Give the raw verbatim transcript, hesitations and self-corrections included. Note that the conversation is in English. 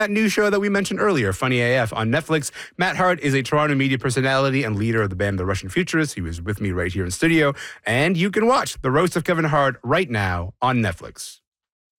that new show that we mentioned earlier, Funny A F, on Netflix. Matt Hart is a Toronto media personality and leader of the band The Russian Futurists. He was with me right here in studio. And you can watch The Roast of Kevin Hart right now on Netflix.